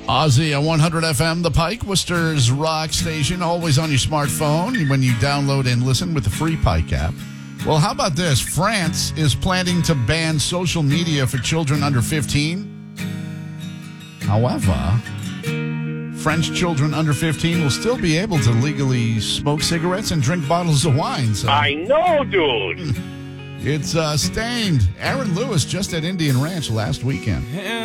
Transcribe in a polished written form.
Ozzy on 100 FM, The Pike, Worcester's rock station, always on your smartphone when you download and listen with the free Pike app. Well, how about this? France is planning to ban social media for children under 15. However, French children under 15 will still be able to legally smoke cigarettes and drink bottles of wine. So I know, dude. it's Stained. Aaron Lewis just at Indian Ranch last weekend.